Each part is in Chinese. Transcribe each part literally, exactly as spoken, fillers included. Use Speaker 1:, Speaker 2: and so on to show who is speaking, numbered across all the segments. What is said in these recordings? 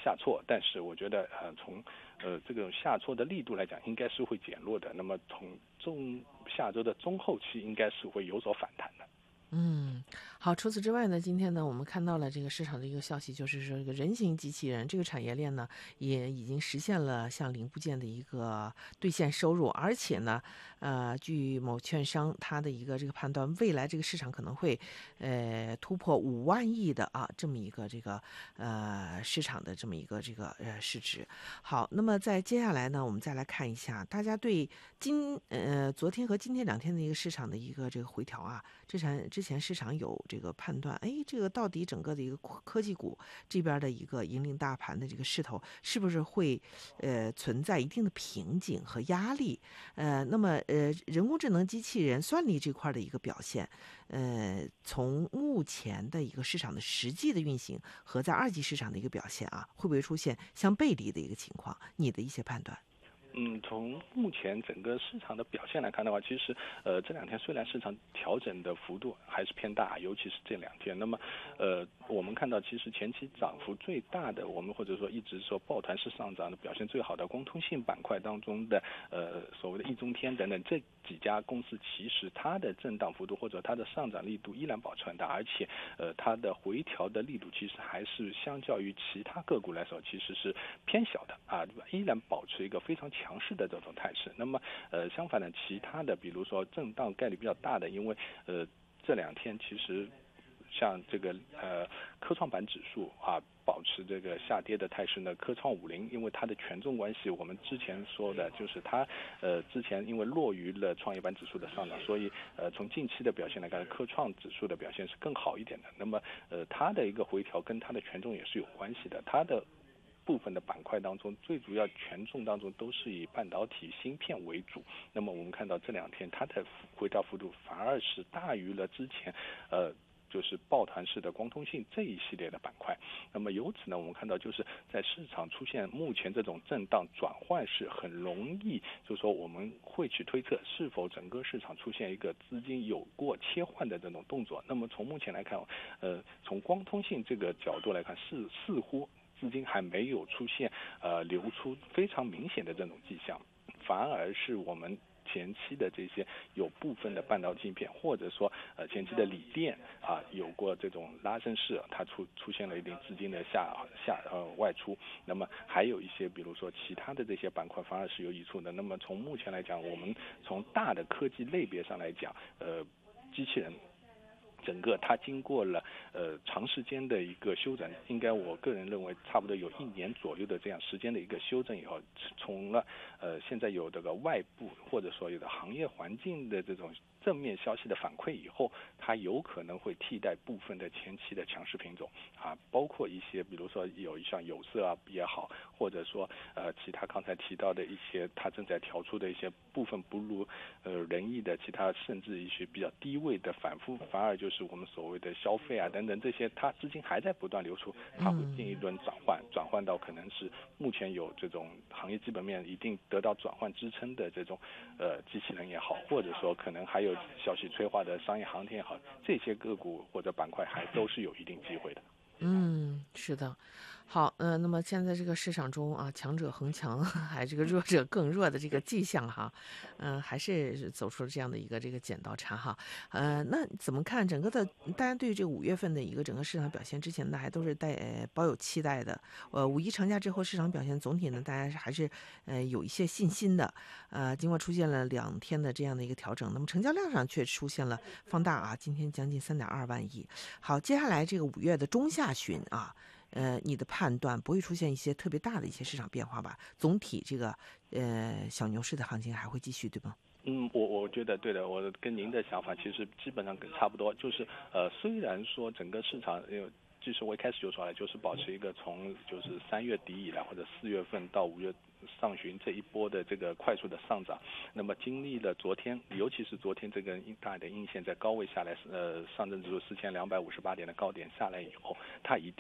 Speaker 1: 下挫，但是我觉得呃从呃这种下挫的力度来讲，应该是会减弱的。那么从中下周的中后期应该是会有所反弹的。
Speaker 2: 嗯，好。除此之外呢，今天呢，我们看到了这个市场的一个消息，就是说这个人形机器人这个产业链呢，也已经实现了像零部件的一个兑现收入，而且呢，呃，据某券商他的一个这个判断，未来这个市场可能会呃突破五万亿的啊这么一个这个呃市场的这么一个这个呃市值。好，那么在接下来呢，我们再来看一下大家对今呃昨天和今天两天的一个市场的一个这个回调啊。之前之前市场有这个判断，哎，这个到底整个的一个科技股这边的一个引领大盘的这个势头，是不是会呃存在一定的瓶颈和压力？呃，那么呃人工智能机器人算力这块的一个表现，呃，从目前的一个市场的实际的运行和在二级市场的一个表现啊，会不会出现相背离的一个情况？你的一些判断？
Speaker 1: 嗯，从目前整个市场的表现来看的话，其实呃这两天虽然市场调整的幅度还是偏大，尤其是这两天。那么呃我们看到其实前期涨幅最大的，我们或者说一直说抱团式上涨的表现最好的光通信板块当中的呃所谓的易中天等等这几家公司，其实它的震荡幅度或者它的上涨力度依然保持很大，而且呃它的回调的力度其实还是相较于其他个股来说其实是偏小的啊，依然保持一个非常强强势的这种态势。那么呃相反的，其他的比如说震荡概率比较大的，因为呃这两天其实像这个呃科创板指数啊保持这个下跌的态势呢，科创五零因为它的权重关系，我们之前说的就是它呃之前因为落于了创业板指数的上涨，所以呃从近期的表现来看，科创指数的表现是更好一点的。那么呃它的一个回调跟它的权重也是有关系的，它的部分的板块当中，最主要权重当中都是以半导体芯片为主。那么我们看到这两天它的回调幅度反而是大于了之前呃就是抱团式的光通信这一系列的板块。那么由此呢，我们看到就是在市场出现目前这种震荡转换是很容易，就是说我们会去推测是否整个市场出现一个资金有过切换的这种动作。那么从目前来看，呃，从光通信这个角度来看，是似乎资金还没有出现呃流出非常明显的这种迹象，反而是我们前期的这些有部分的半导体片，或者说呃前期的锂电啊有过这种拉升势，它出出现了一定资金的下下呃外出。那么还有一些比如说其他的这些板块反而是有益处的。那么从目前来讲，我们从大的科技类别上来讲，呃机器人整个它经过了呃长时间的一个修整，应该我个人认为差不多有一年左右的这样时间的一个修正以后，从了呃现在有这个外部或者说有的行业环境的这种正面消息的反馈以后，它有可能会替代部分的前期的强势品种啊，包括一些比如说有像有色啊也好，或者说呃其他刚才提到的一些它正在调出的一些部分不如呃人意的其他甚至一些比较低位的反复，反而就是我们所谓的消费啊等等这些，它资金还在不断流出，它会进一轮转换，转换到可能是目前有这种行业基本面一定得到转换支撑的这种呃机器人也好，或者说可能还有消息催化的商业航天也好，这些个股或者板块还都是有一定机会的。
Speaker 2: 嗯，是的。好，呃，那么现在这个市场中啊，强者恒强，还这个弱者更弱的这个迹象哈，嗯、呃，还是走出了这样的一个这个剪刀差哈。呃，那怎么看整个的？大家对于这个五月份的一个整个市场表现，之前呢还都是带、呃、抱有期待的。呃，五一长假之后市场表现总体呢，大家还是呃有一些信心的。呃，尽管出现了两天的这样的一个调整，那么成交量上却出现了放大啊，今天将近三点二万亿。好，接下来这个五月的中下旬啊。呃，你的判断不会出现一些特别大的一些市场变化吧？总体这个呃小牛市的行情还会继续，对吗？
Speaker 1: 嗯，我我觉得对的，我跟您的想法其实基本上跟差不多，就是呃，虽然说整个市场呃。其实我一开始就说了，就是保持一个从就是三月底以来或者四月份到五月上旬这一波的这个快速的上涨，那么经历了昨天，尤其是昨天这个大的阴线在高位下来，呃，上证指数四千两百五十八点的高点下来以后，它一定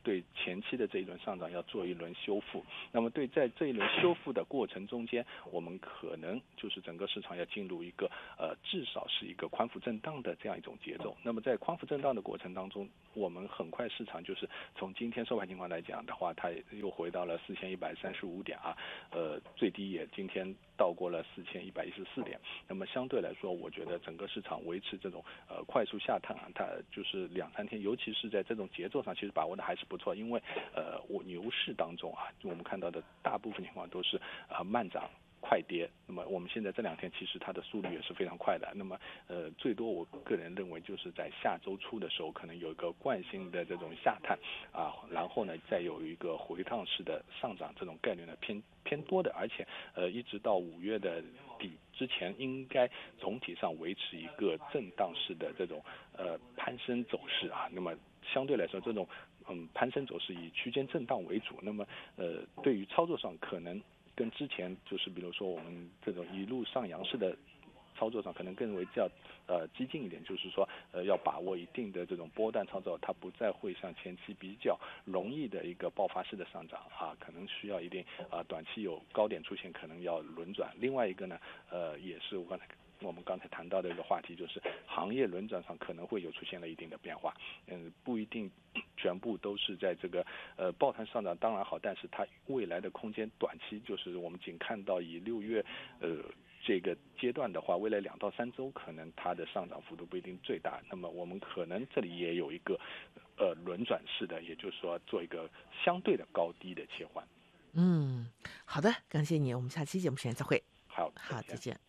Speaker 1: 对前期的这一轮上涨要做一轮修复。那么对在这一轮修复的过程中间，我们可能就是整个市场要进入一个呃至少是一个宽幅震荡的这样一种节奏。那么在宽幅震荡的过程当中，我们很快市场就是从今天收盘情况来讲的话，它又回到了四千一百三十五点啊，呃最低也今天到过了四千一百一十四点。那么相对来说，我觉得整个市场维持这种呃快速下探啊，它就是两三天，尤其是在这种节奏上，其实把握的还是不错。因为呃我牛市当中啊，我们看到的大部分情况都是啊、呃、慢涨快跌，那么我们现在这两天其实它的速率也是非常快的。那么呃最多我个人认为就是在下周初的时候可能有一个惯性的这种下探啊，然后呢再有一个回荡式的上涨，这种概率呢偏偏多的，而且呃一直到五月的底之前应该总体上维持一个震荡式的这种呃攀升走势啊。那么相对来说这种嗯攀升走势以区间震荡为主，那么呃对于操作上可能跟之前就是比如说我们这种一路上扬式的操作上可能更为较呃激进一点，就是说呃要把握一定的这种波段操作，它不再会像前期比较容易的一个爆发式的上涨啊，可能需要一定啊短期有高点出现，可能要轮转。另外一个呢，呃也是我刚才我们刚才谈到的一个话题，就是行业轮转上可能会有出现了一定的变化，嗯，不一定全部都是在这个呃抱团上涨当然好，但是它未来的空间短期就是我们仅看到以六月呃这个阶段的话，未来两到三周可能它的上涨幅度不一定最大，那么我们可能这里也有一个呃轮转式的，也就是说做一个相对的高低的切换。
Speaker 2: 嗯，好的，感谢你，我们下期节目时间再会。
Speaker 1: 好，
Speaker 2: 好，再见。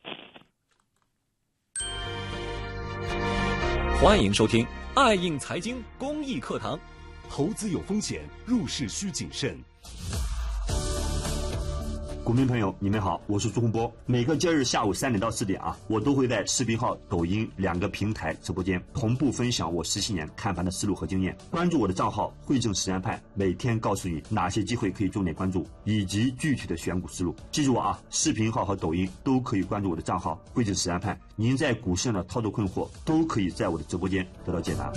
Speaker 3: 欢迎收听爱映财经公益课堂。
Speaker 4: 投资有风险，入市需谨慎。股民朋友，你们好，我是朱洪波。每个交易日下午三点到四点啊，我都会在视频号、抖音两个平台直播间同步分享我十七年看盘的思路和经验。关注我的账号汇正实战派，每天告诉你哪些机会可以重点关注，以及具体的选股思路。记住啊，视频号和抖音都可以关注我的账号汇正实战派。您在股市上的操作困惑，都可以在我的直播间得到解答。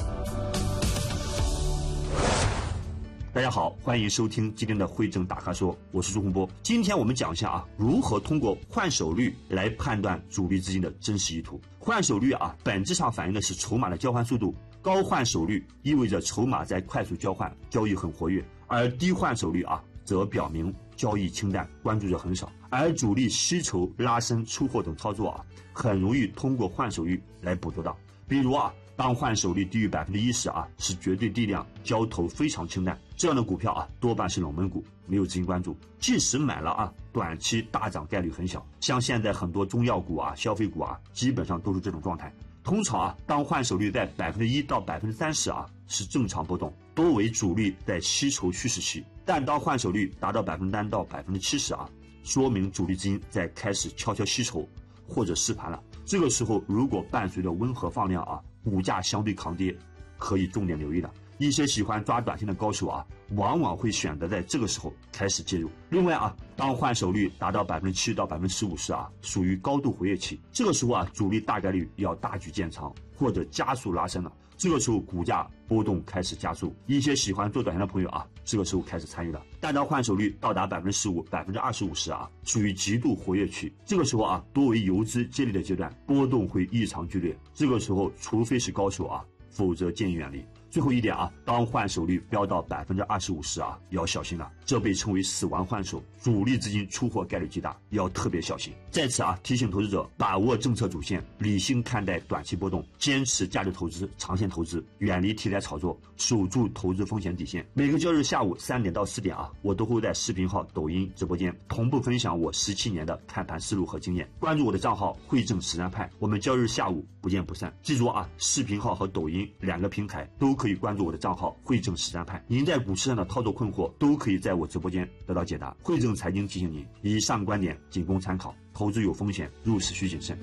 Speaker 4: 大家好，欢迎收听今天的汇正大咖说，我是朱洪波。今天我们讲一下啊，如何通过换手率来判断主力资金的真实意图。换手率啊，本质上反映的是筹码的交换速度。高换手率意味着筹码在快速交换，交易很活跃；而低换手率啊，则表明交易清淡，关注者很少。而主力需求拉升、出货等操作啊，很容易通过换手率来捕捉到。比如啊，当换手率低于百分之一时啊，是绝对低量，交投非常清淡。这样的股票啊，多半是冷门股，没有资金关注。即使买了啊，短期大涨概率很小。像现在很多中药股啊、消费股啊，基本上都是这种状态。通常啊，当换手率在百分之一到百分之三十啊，是正常波动，多为主力在吸筹蓄势期。但当换手率达到百分之三到百分之七十啊，说明主力资金在开始悄悄吸筹或者试盘了。这个时候，如果伴随着温和放量啊，股价相对抗跌，可以重点留意了。一些喜欢抓短线的高手啊，往往会选择在这个时候开始介入。另外啊，当换手率达到百分之七到百分之十五时啊，属于高度活跃期。这个时候啊，主力大概率要大举建仓或者加速拉升了。这个时候股价波动开始加速，一些喜欢做短线的朋友啊，这个时候开始参与了。但当换手率到达百分之十五、百分之二十五时啊，属于极度活跃区。这个时候啊，多为游资接力的阶段，波动会异常剧烈。这个时候，除非是高手啊，否则建议远离。最后一点啊，当换手率飙到百分之二十五时啊，要小心了，这被称为死亡换手，主力资金出货概率极大，要特别小心。在此啊，提醒投资者把握政策主线，理性看待短期波动，坚持价值投资、长线投资，远离题材炒作，守住投资风险底线。每个交易日下午三点到四点啊，我都会在视频号、抖音直播间同步分享我十七年的看盘思路和经验。关注我的账号汇正实战派，我们交易日下午不见不散。记住啊，视频号和抖音两个平台都可以关注我的账号汇正实战派。您在股市上的操作困惑，都可以在我直播间得到解答。汇正财经提醒您，以上观点仅供参考，投资有风险，入市需谨慎。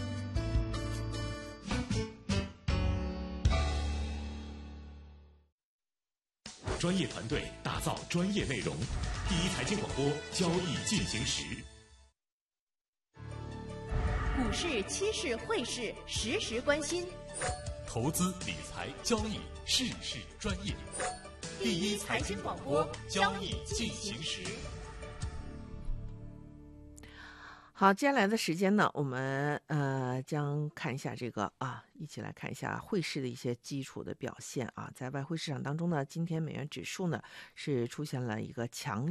Speaker 3: 专业团队打造专业内容，第一财经广播，交易进行时。
Speaker 5: 股市、期市、汇市，时时关心。
Speaker 3: 投资理财交易，事事专业。 第一财经广播，交易进行时。
Speaker 2: 好，接下来的时间呢，我们呃将看一下这个啊，一起来看一下汇市的一些基础的表现啊。在外汇市场当中呢，今天美元指数呢是出现了一个强